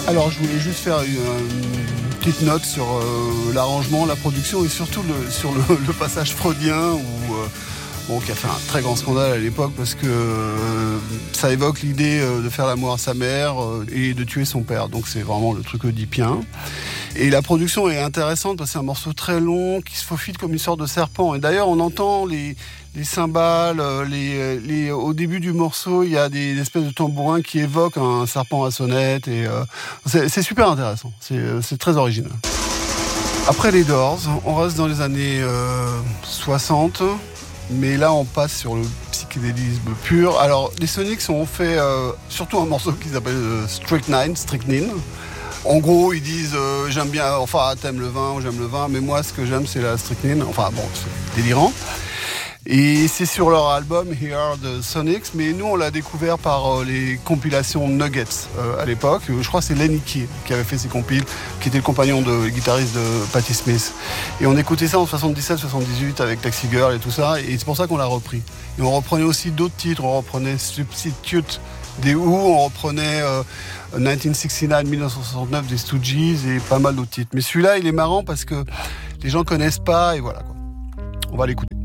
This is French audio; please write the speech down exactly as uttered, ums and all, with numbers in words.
Alors je voulais juste faire une, une petite note sur euh, l'arrangement, la production et surtout le, sur le, le passage freudien où, euh, bon, qui a fait un très grand scandale à l'époque parce que euh, ça évoque l'idée euh, de faire l'amour à sa mère euh, et de tuer son père. Donc c'est vraiment le truc oedipien. Et la production est intéressante parce que c'est un morceau très long qui se faufile comme une sorte de serpent. Et d'ailleurs on entend les, les cymbales, les, les, au début du morceau il y a des, des espèces de tambourins qui évoquent un serpent à sonnette. Et euh, c'est, c'est super intéressant, c'est, c'est très original. Après les Doors, on reste dans les années euh, soixante. Mais là, on passe sur le psychédélisme pur. Alors, les Sonics ont fait euh, surtout un morceau qui s'appelle euh, Strychnine, Strychnine. En gros, ils disent euh, j'aime bien, enfin, t'aimes le vin ou j'aime le vin, mais moi, ce que j'aime, c'est la strychnine. Enfin, bon, c'est délirant. Et c'est sur leur album Here the Sonics, mais nous, on l'a découvert par euh, les compilations Nuggets euh, à l'époque. Je crois que c'est Lenny Key qui avait fait ces compiles, qui était le compagnon de le guitariste de Patti Smith. Et on écoutait ça en soixante-dix-sept soixante-dix-huit avec Taxi Girl et tout ça, et c'est pour ça qu'on l'a repris. Et on reprenait aussi d'autres titres, on reprenait Substitute des Who, on reprenait euh, dix-neuf soixante-dix-neuf dix-neuf soixante-neuf des Stooges et pas mal d'autres titres. Mais celui-là, il est marrant parce que les gens connaissent pas et voilà quoi. On va l'écouter.